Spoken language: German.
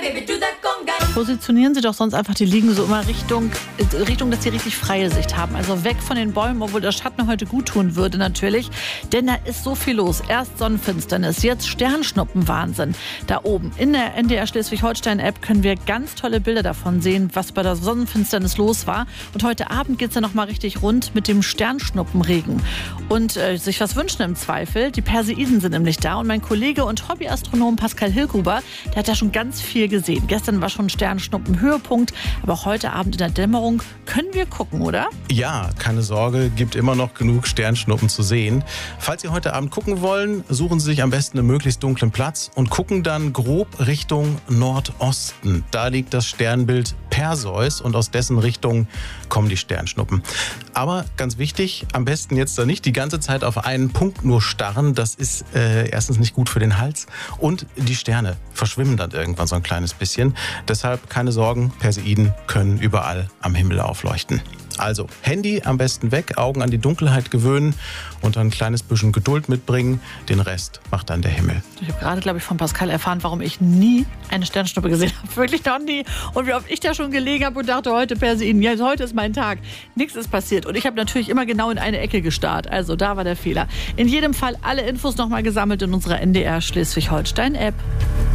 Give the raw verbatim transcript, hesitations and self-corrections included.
Positionieren Sie doch sonst einfach die Liegen so immer Richtung, Richtung, dass Sie richtig freie Sicht haben. Also weg von den Bäumen, obwohl der Schatten heute gut tun würde natürlich. Denn da ist so viel los. Erst Sonnenfinsternis, jetzt Sternschnuppenwahnsinn. Da oben in der N D R Schleswig-Holstein-App können wir ganz tolle Bilder davon sehen, was bei der Sonnenfinsternis los war. Und heute Abend geht es ja noch mal richtig rund mit dem Sternschnuppenregen. Und äh, sich was wünschen im Zweifel. Die Perseiden sind nämlich da. Und mein Kollege und Hobbyastronom Pascal Hillgruber, der hat ja schon ganz viel gesehen. Gestern war schon Sternschnuppen-Höhepunkt, aber auch heute Abend in der Dämmerung können wir gucken, oder? Ja, keine Sorge, gibt immer noch genug Sternschnuppen zu sehen. Falls Sie heute Abend gucken wollen, suchen Sie sich am besten einen möglichst dunklen Platz und gucken dann grob Richtung Nordosten. Da liegt das Sternbild Perseus und aus dessen Richtung kommen die Sternschnuppen. Aber ganz wichtig, am besten jetzt da nicht die ganze Zeit auf einen Punkt nur starren. Das ist äh, erstens nicht gut für den Hals und die Sterne verschwimmen dann irgendwann so ein kleines bisschen. Deshalb keine Sorgen, Perseiden können überall am Himmel aufleuchten. Also Handy am besten weg, Augen an die Dunkelheit gewöhnen und ein kleines bisschen Geduld mitbringen. Den Rest macht dann der Himmel. Ich habe gerade, glaube ich, von Pascal erfahren, warum ich nie eine Sternschnuppe gesehen habe. Wirklich noch nie. Und wie oft ich da schon gelegen habe und dachte, heute Perseiden, ja, heute ist mein Tag. Nichts ist passiert. Und ich habe natürlich immer genau in eine Ecke gestarrt. Also da war der Fehler. In jedem Fall alle Infos nochmal gesammelt in unserer N D R Schleswig-Holstein-App.